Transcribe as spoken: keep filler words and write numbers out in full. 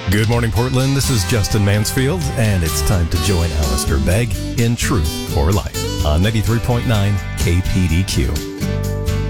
Good morning, Portland. This is Justin Mansfield, and it's time to join Alistair Begg in Truth or Life on ninety-three point nine K P D Q.